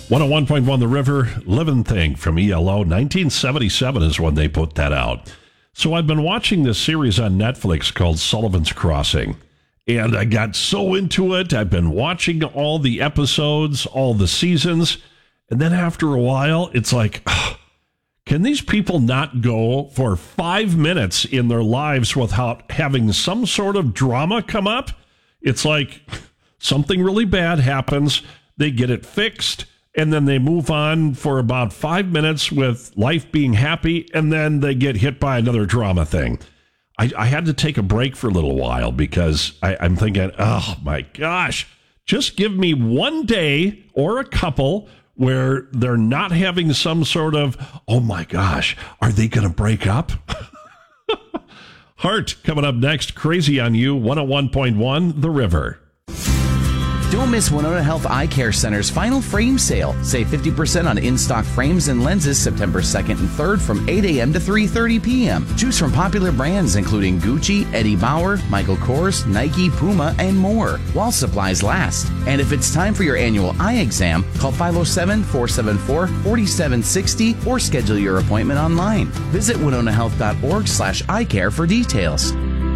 101.1 The River, Living Thing from ELO. 1977 is when they put that out. So I've been watching this series on Netflix called Sullivan's Crossing, and I got so into it. I've been watching all the episodes, all the seasons, and then after a while, it's like, can these people not go for 5 minutes in their lives without having some sort of drama come up? It's like something really bad happens, they get it fixed, and then they move on for about 5 minutes with life being happy, and then they get hit by another drama thing. I had to take a break for a little while because I'm thinking, oh my gosh, just give me one day or a couple where they're not having some sort of, oh my gosh, are they going to break up? Heart coming up next. Crazy on You, 101.1 The River. Don't miss Winona Health Eye Care Center's final frame sale. Save 50% on in-stock frames and lenses September 2nd and 3rd from 8 a.m. to 3:30 p.m. Choose from popular brands including Gucci, Eddie Bauer, Michael Kors, Nike, Puma, and more, while supplies last. And if it's time for your annual eye exam, call 507-474-4760 or schedule your appointment online. Visit winonahealth.org/eyecare for details.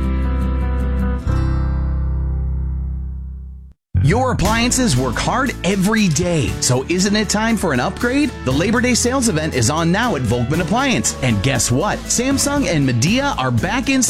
Your appliances work hard every day, so isn't it time for an upgrade? The Labor Day sales event is on now at Volkman Appliance. And guess what? Samsung and Midea are back in